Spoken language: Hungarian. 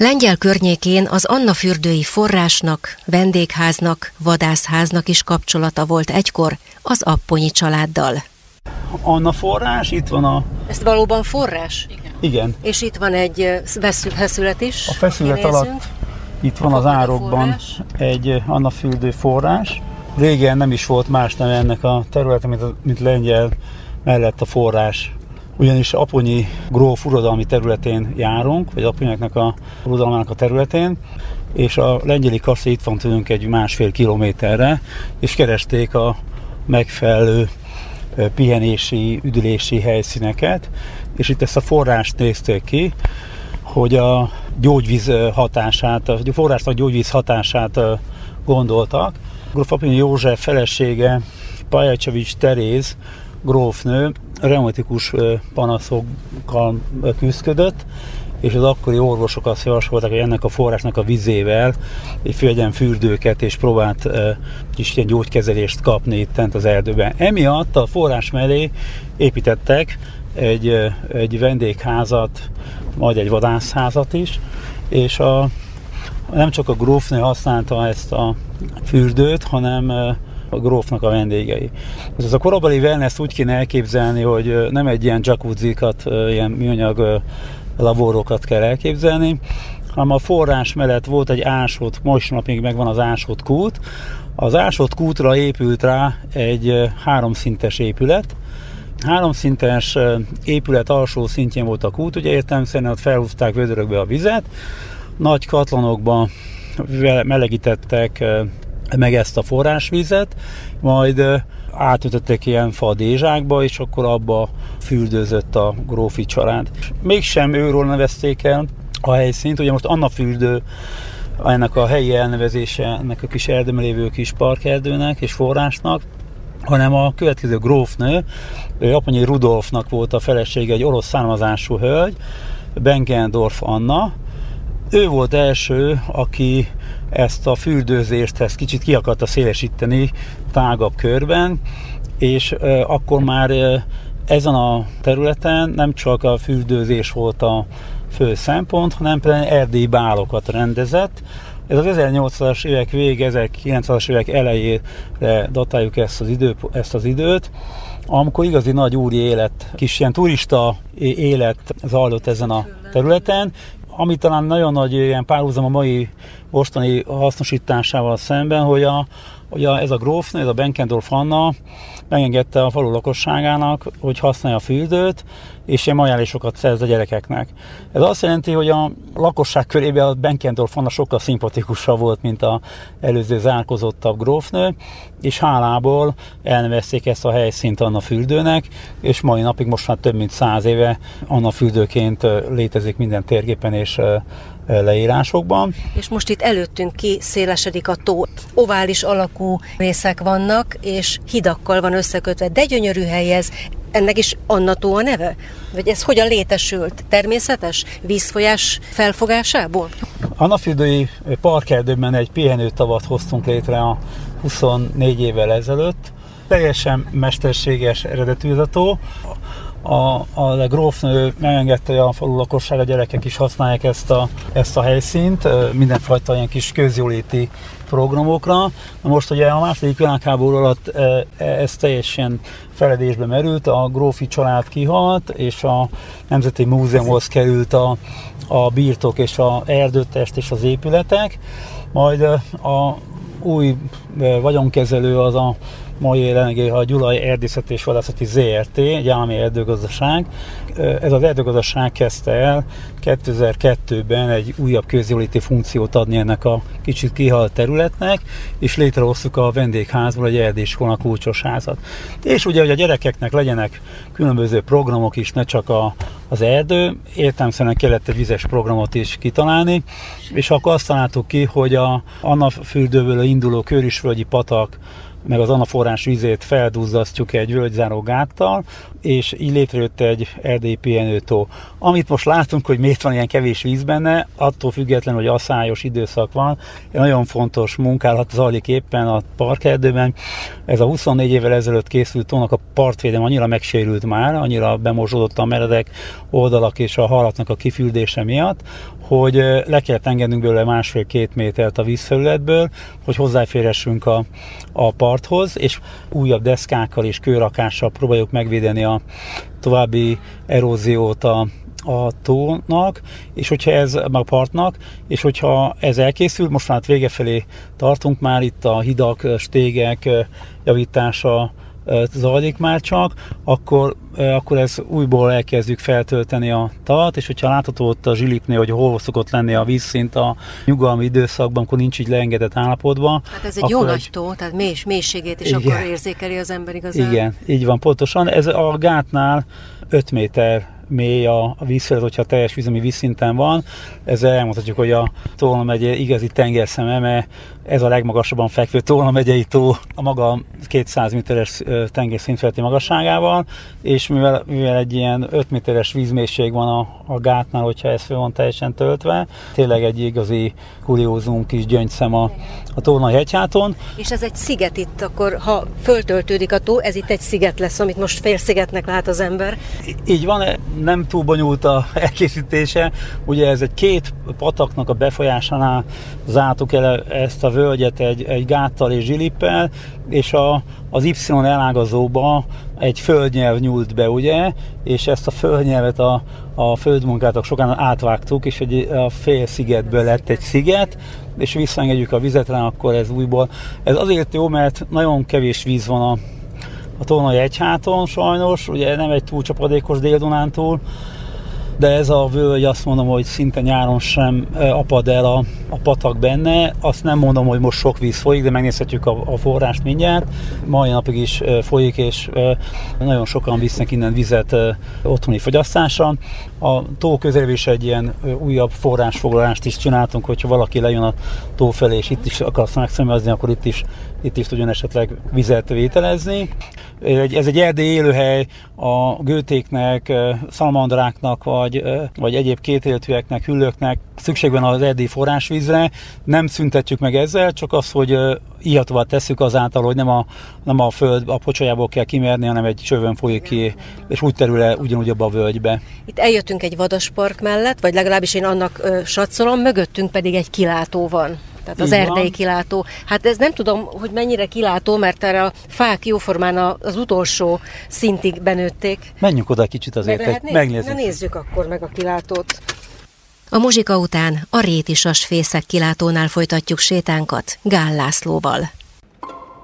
Lengyel környékén az Annafürdői forrásnak, vendégháznak, vadászháznak is kapcsolata volt egykor az Apponyi családdal. Anna forrás, itt van a... Ez valóban forrás? Igen. És itt van egy feszület is. A feszület alatt itt van az árokban egy Annafürdő forrás. Régen nem is volt más neve ennek a területen, mint Lengyel mellett a forrás. Ugyanis Apponyi gróf uradalmi területén járunk, vagy Apponyáknak a uradalmának a területén, és a lengyeli kassa itt van tőlünk egy 1,5 kilométerre, és keresték a megfelelő pihenési, üdülési helyszíneket, és itt ezt a forrást nézték ki, hogy a gyógyvíz hatását, a forrásnak gyógyvíz hatását gondoltak. Gróf Apponyi József felesége, Pajacsevics Teréz grófnő reumatikus panaszokkal küzdött, és az akkori orvosok azt javasolták, hogy ennek a forrásnak a vizével főlegyen fürdőket, és próbált kis ilyen gyógykezelést kapni itt az erdőben. Emiatt a forrás mellé építettek egy vendégházat, majd egy vadászházat is, és nem csak a grófnő használta ezt a fürdőt, hanem a grófnak a vendégei. Ez a korabeli wellness úgy kéne elképzelni, hogy nem egy ilyen jacuzzikat, ilyen műanyag lavorokat kell elképzelni, hanem a forrás mellett volt egy ásott, most napig megvan az ásott kút. Az ásott kútra épült rá egy 3 szintes épület. 3 szintes épület alsó szintjén volt a kút, ugye értelemszerűen ott felhúzták vödörökbe a vizet, nagy katlanokba melegítettek meg ezt a forrásvizet, majd átütöttek ilyen fadézsákba, és akkor abba fürdőzött a grófi család. Mégsem őről nevezték el a helyszínt, ugye most Annafürdő ennek a helyi elnevezése, ennek a kis erdőben lévő kis parkerdőnek és forrásnak, hanem a következő grófnő, Apponyi Rudolfnak volt a felesége, egy orosz származású hölgy, Benkendorf Anna. Ő volt első, aki ezt a fürdőzést kicsit ki akarta szélesíteni tágabb körben, és akkor már ezen a területen nem csak a fürdőzés volt a fő szempont, hanem például erdélyi bálokat rendezett. Ez az 1800-as évek vége, 1900-as évek elejére datáljuk ezt az időt, amikor igazi nagy úri élet, kis ilyen turista élet zajlott ezen a területen, ami talán nagyon nagy ilyen párhuzam a mai mostani hasznosításával szemben, hogy ez a grófnő, ez a Benkendorf Anna megengedte a falu lakosságának, hogy használja a fürdőt, és ilyen ajánlásokat szerez a gyerekeknek. Ez azt jelenti, hogy a lakosság körében a Benkendorf Anna sokkal szimpatikusabb volt, mint az előző zárkozottabb grófnő, és hálából elnevezték ezt a helyszínt Annafürdőnek, és mai napig most már több mint 100 éve Annafürdőként létezik minden térképen és leírásokban. És most itt előttünk kiszélesedik a tó. Ovális alakú részek vannak, és hidakkal van összekötve. De gyönyörű hely ez. Ennek is Anna tó a neve? Vagy ez hogyan létesült? Természetes vízfolyás felfogásából? Annafürdői parkerdőben egy pihenőtavat hoztunk létre a 24 évvel ezelőtt. Teljesen mesterséges eredetű ez a tó. A grófnő megengedte, hogy a falu lakosság, a gyerekek is használják ezt a helyszínt mindenfajta ilyen kis közjóléti programokra. Na most ugye a II. Világháború alatt ez teljesen feledésbe merült, a grófi család kihalt, és a Nemzeti Múzeumhoz került a birtok és a erdőtest és az épületek, majd a új vagyonkezelő az a mai jelenlegi a Gyulai Erdészeti és Vadászati ZRT, egy állami erdőgazdaság. Ez az erdőgazdaság kezdte el 2002-ben egy újabb közjóléti funkciót adni ennek a kicsit kihalt területnek, és létrehoztuk a vendégházból egy erdésiskola kulcsos házat. És ugye, hogy a gyerekeknek legyenek különböző programok is, ne csak az erdő, értelemszerűen kellett egy vizes programot is kitalálni, és akkor azt találtuk ki, hogy a Annafürdőből induló Kőrisvölgyi patak meg az Anna forrás vizét felduzzasztjuk egy völgyzáró gáttal, és így létrejött egy erdélyi pihenőtó. Amit most látunk, hogy miért van ilyen kevés víz benne, attól függetlenül, hogy asszályos időszak van, nagyon fontos munkálat zajlik éppen a parkerdőben. Ez a 24 évvel ezelőtt készült tónak a partvédelem annyira megsérült már, annyira bemosódott a meredek oldalak és a halaknak a kifüldése miatt, hogy le kellett engednünk belőle 1,5-2 métert a vízfelületből, hogy hozzáférhessünk a parthoz, és újabb deszkákkal és kőrakással próbáljuk megvédeni a további eróziót a tónak, és hogyha ez a partnak, és hogyha ez elkészül, most már vége felé tartunk már, itt a hidak, stégek javítása zajlik már csak, akkor ez újból elkezdjük feltölteni a tavat, és hogyha látható ott a Zsilipnél, hogy hol szokott lenni a vízszint a nyugalmi időszakban, akkor nincs így leengedett állapotban. Hát ez egy jó nagy tó, tehát mélységét is igen, akkor érzékeli az ember igazán. Igen, így van, pontosan. Ez a gátnál 5 méter mély a vízfelület, hogyha teljes vízumi vízszinten van. Ezzel elmondhatjuk, hogy a Tolna megye igazi tengerszeme, mert ez a legmagasabban fekvő Tolna megyei tó a maga 200 méteres tengerszint feletti magasságával, és mivel egy ilyen 5 méteres vízmélység van a gátnál, hogyha ez föl van teljesen töltve, tényleg egy igazi kuriózum kis gyöngyszem a Tolnai hegyháton. És ez egy sziget itt, akkor ha föltöltődik a tó, ez itt egy sziget lesz, amit most félszigetnek lát az ember. Így van, nem túl bonyolult a elkészítése. Ugye ez egy 2 pataknak a befolyásánál zártuk el ezt a völgyet egy gáttal és zsilippel, és az Y elágazóba egy földnyelv nyúlt be, ugye, és ezt a földnyelvet a földmunkátok sokan átvágtuk, és a fél szigetből lett egy sziget, és visszaengedjük a vizet rá, akkor ez újból. Ez azért jó, mert nagyon kevés víz van a Tolnai hegyháton sajnos, ugye nem egy túl csapadékos Dél-Dunántúl, de ez a völgy, azt mondom, hogy szinte nyáron sem apad el a patak benne. Azt nem mondom, hogy most sok víz folyik, de megnézhetjük a forrást mindjárt. Mai napig is folyik, és nagyon sokan visznek innen vizet otthoni fogyasztásra. A tó közelében is egy ilyen újabb forrásfoglalást is csináltunk, hogyha valaki lejön a tó felé, és itt is akarsz megszemezni, akkor itt is tudjon esetleg vizet vételezni. Ez egy erdélyi élőhely, a gőtéknek, szalamandráknak, vagy egyéb kétéltűeknek, hüllőknek szükség van az erdélyi forrásvízre. Nem szüntetjük meg ezzel, csak az, hogy ihatóvá tesszük azáltal, hogy nem a föld a pocsolyából kell kimerni, hanem egy csövön folyik ki, és úgy terül el ugyanúgy abba a völgybe. Itt eljöttünk egy vadaspark mellett, vagy legalábbis én annak satszolom, mögöttünk pedig egy kilátó van. Tehát az erdei kilátó. Hát ez nem tudom, hogy mennyire kilátó, mert erre a fák jóformán az utolsó szintig benőtték. Menjünk oda kicsit azért, megnézzük. Nézzük akkor meg a kilátót. A muzsika után a Rétisas fészek kilátónál folytatjuk sétánkat Gál Lászlóval.